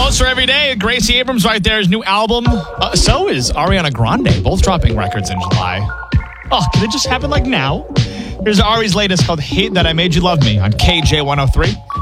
Closer every day. Gracie Abrams right there. His new album. So is Ariana Grande. Both dropping records in July. Oh, could it just happen like now? Here's Ari's latest called Hate That I Made You Love Me on KJ103.